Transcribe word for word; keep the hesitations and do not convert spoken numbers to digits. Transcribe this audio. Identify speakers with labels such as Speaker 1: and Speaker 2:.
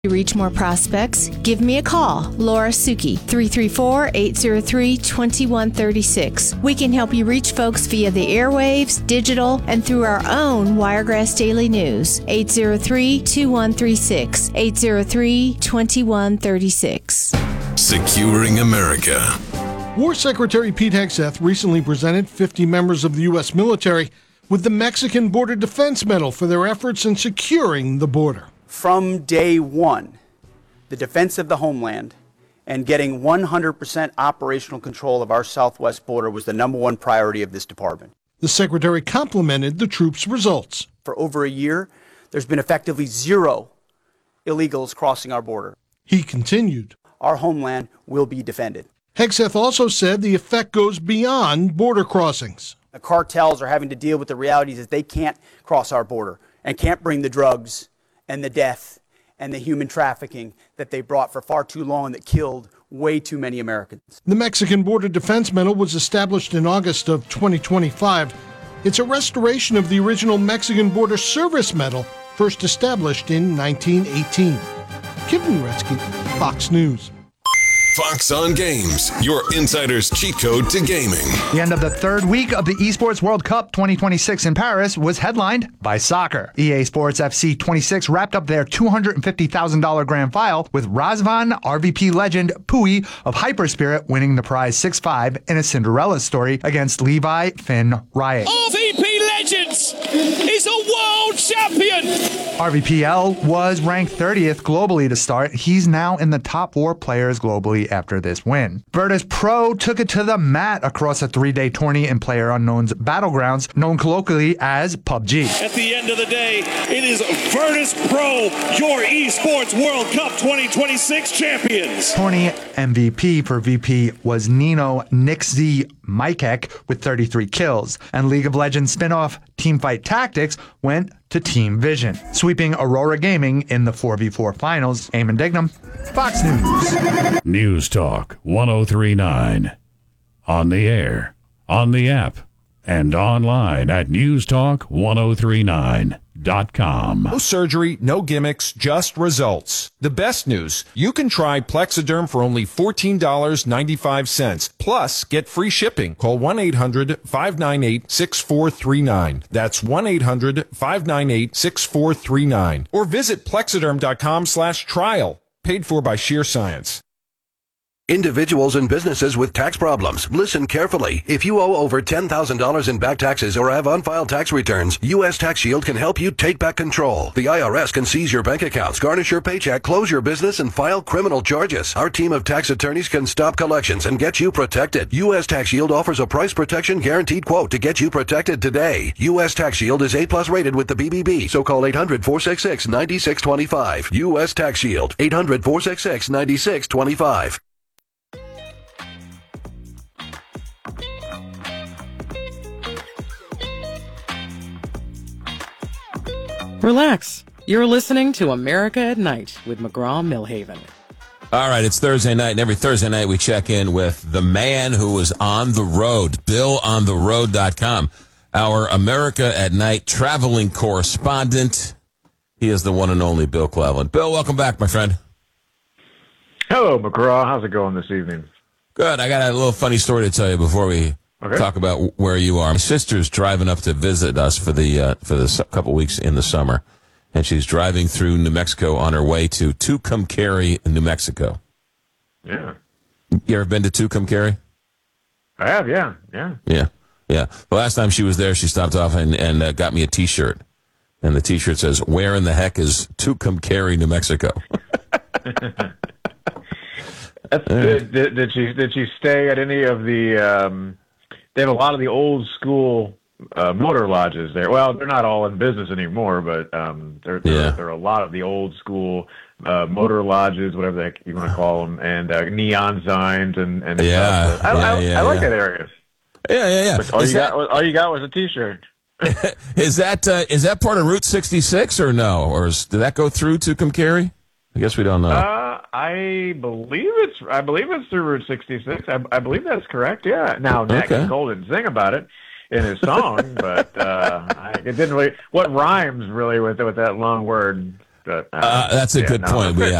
Speaker 1: To reach more prospects, give me a call, Laura Suki, three three four, eight zero three, two one three six. We can help you reach folks via the airwaves, digital, and through our own Wiregrass Daily News, eight zero three, two one three six, eight zero three, two one three six.
Speaker 2: Securing America.
Speaker 3: War Secretary Pete Hegseth recently presented fifty members of the U S military with the Mexican Border Defense Medal for their efforts in securing the border.
Speaker 4: From day one, the defense of the homeland and getting one hundred percent operational control of our southwest border was the number one priority of this department.
Speaker 3: The secretary complimented the troops' results.
Speaker 4: For over a year, there's been effectively zero illegals crossing our border.
Speaker 3: He continued.
Speaker 4: Our homeland will be defended.
Speaker 3: Hegseth also said the effect goes beyond border crossings.
Speaker 4: The cartels are having to deal with the realities that they can't cross our border and can't bring the drugs and the death and the human trafficking that they brought for far too long that killed way too many Americans.
Speaker 3: The Mexican Border Defense Medal was established in August of twenty twenty-five. It's a restoration of the original Mexican Border Service Medal, first established in nineteen eighteen. Kevin Uretsky, Fox News.
Speaker 2: Fox on Games, your insider's cheat code to gaming.
Speaker 5: The end of the third week of the Esports World Cup twenty twenty-six in Paris was headlined by soccer. E A Sports F C twenty-six wrapped up their two hundred fifty thousand dollars grand final with Razvan R V P legend Pui of Hyperspirit winning the prize six five in a Cinderella story against Levi Finn Riot.
Speaker 6: R V P Legends is a world champion!
Speaker 5: R V P L was ranked thirtieth globally to start. He's now in the top four players globally after this win. Virtus Pro took it to the mat across a three-day tourney in PlayerUnknown's Battlegrounds, known colloquially as P U B G.
Speaker 6: At the end of the day, it is Virtus Pro, your Esports World Cup twenty twenty-six champions.
Speaker 5: Tourney M V P for V P was Nino Nixzy Mikek with thirty-three kills, and League of Legends spin-off Teamfight Tactics went to Team Vision, sweeping Aurora Gaming in the four v four finals. Eamon Dignam, Fox News.
Speaker 7: News Talk one oh three point nine. On the air, on the app, and online at newstalk ten thirty-nine dot com.
Speaker 8: No surgery, no gimmicks, just results. The best news, you can try Plexiderm for only fourteen dollars and ninety-five cents. Plus, get free shipping. Call one eight hundred, five nine eight, six four three nine. That's one eight hundred, five nine eight, six four three nine. Or visit plexiderm.com slash trial. Paid for by Sheer Science.
Speaker 9: Individuals and businesses with tax problems, listen carefully. If you owe over ten thousand dollars in back taxes or have unfiled tax returns, U S Tax Shield can help you take back control. The I R S can seize your bank accounts, garnish your paycheck, close your business, and file criminal charges. Our team of tax attorneys can stop collections and get you protected. U S Tax Shield offers a price protection guaranteed quote to get you protected today. U S Tax Shield is A plus rated with the B B B, so call eight hundred, four six six, nine six two five. U S Tax Shield, eight hundred, four six six, nine six two five.
Speaker 10: Relax. You're listening to America at Night with McGraw-Millhaven.
Speaker 11: All right, it's Thursday night, and every Thursday night we check in with the man who was on the road, bill on the road dot com, our America at Night traveling correspondent. He is the one and only Bill Cleveland. Bill, welcome back, my friend.
Speaker 12: Hello, McGraw. How's it going this evening?
Speaker 11: Good. I got a little funny story to tell you before we okay. talk about where you are. My sister's driving up to visit us for the uh, for the couple weeks in the summer, and she's driving through New Mexico on her way to Tucumcari, New Mexico.
Speaker 12: Yeah.
Speaker 11: You ever been to Tucumcari?
Speaker 12: I have, yeah, yeah.
Speaker 11: Yeah, yeah. The last time she was there, she stopped off and, and uh, got me a T-shirt. And the T-shirt says, "Where in the heck is Tucumcari, New Mexico?"
Speaker 12: That's,
Speaker 11: yeah.
Speaker 12: did, did, did you did you stay at any of the? Um, they have a lot of the old school uh, motor lodges there. Well, they're not all in business anymore, but um, there there,
Speaker 11: yeah.
Speaker 12: there are a lot of the old school uh, motor lodges, whatever the heck you want to call them, and uh, neon signs and and
Speaker 11: yeah,
Speaker 12: stuff. I,
Speaker 11: yeah,
Speaker 12: I,
Speaker 11: yeah,
Speaker 12: I like
Speaker 11: yeah.
Speaker 12: that area.
Speaker 11: Yeah, yeah, yeah.
Speaker 12: But all
Speaker 11: is
Speaker 12: you
Speaker 11: that,
Speaker 12: got all you got was a T-shirt.
Speaker 11: is that uh, is that part of Route sixty-six or no? Or is, did that go through Tucumcari? I guess we don't know.
Speaker 12: Uh, I believe it's I believe it's through Route sixty-six. I, I believe that's correct. Yeah. Now Nat
Speaker 11: Okay.
Speaker 12: King Cole didn't sing about it in his song, but uh, I, it didn't really. What rhymes really with with that long word? But, uh,
Speaker 11: Uh, that's a
Speaker 12: yeah,
Speaker 11: good
Speaker 12: no,
Speaker 11: point.
Speaker 12: it's
Speaker 11: We,